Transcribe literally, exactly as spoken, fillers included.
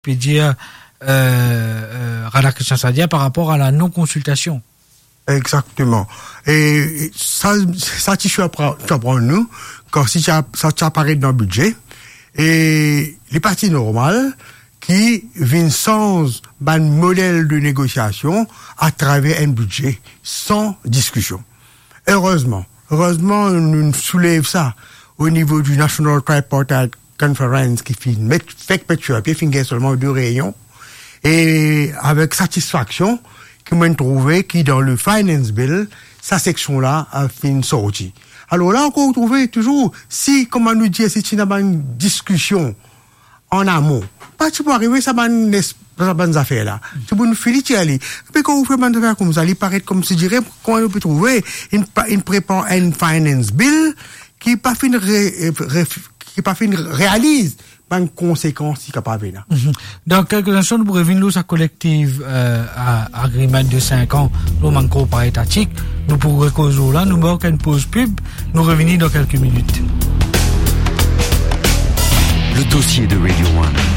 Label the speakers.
Speaker 1: peut dire, euh, euh, Radhakrishnan Sadia par rapport à la non-consultation.
Speaker 2: Exactement. Et ça, ça, tu apprends nous, quand si ça, ça apparaît dans le budget, et les parties normales, qui viennent sans un modèle de négociation à travers un budget, sans discussion. Heureusement, heureusement, nous soulève ça au niveau du National Tripartite Conference qui fait fait picture, puis il y a seulement deux réunions, et avec satisfaction, qui m'a trouvé qui dans le Finance Bill, sa section-là a fait une sortie. Alors là, on trouve toujours, si, comment nous dire, c'est une discussion en amont, pas tu peux arriver, ça va ça bonnes affaires là. Tu peux nous féliciter aller. Puis quand vous faites des affaires comme ça, il paraît comme si je dirais, comment on peut trouver, une, une prépare un Finance Bill qui pas fin ré, ré, qui pas fin réalise une conséquence qui capable là.
Speaker 1: Mm-hmm. Dans quelques instants, nous pourrons venir sa collective euh, à agreement de cinq ans, nous manquons pas étatique. Nous pourrons causer là, nous marquons une pause pub, nous revenons dans quelques minutes.
Speaker 3: Le dossier de Radio One.